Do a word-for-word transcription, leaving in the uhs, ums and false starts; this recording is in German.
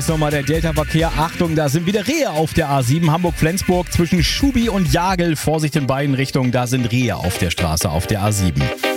Jetzt nochmal der Delta-Verkehr. Achtung, da sind wieder Rehe auf der A sieben Hamburg-Flensburg zwischen Schubi und Jagel. Vorsicht in beiden Richtungen, da sind Rehe auf der Straße auf der A sieben.